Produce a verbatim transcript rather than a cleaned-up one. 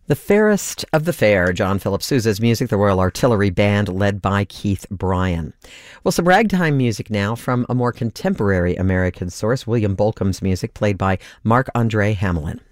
The Fairest of the Fair, John Philip Sousa's music, the Royal Artillery Band, led by Keith Bryan. Well, some ragtime music now from a more contemporary American source, William Bolcom's music, played by Mark-Andre Hamelin.